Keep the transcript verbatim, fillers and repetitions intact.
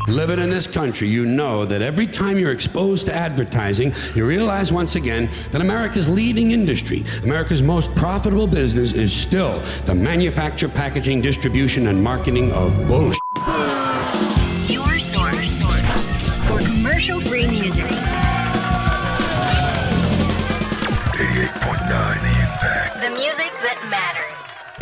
Living in this country, you know that every time you're exposed to advertising, you realize once again that America's leading industry, America's most profitable business is still the manufacture, packaging, distribution, and marketing of bullshit. Your source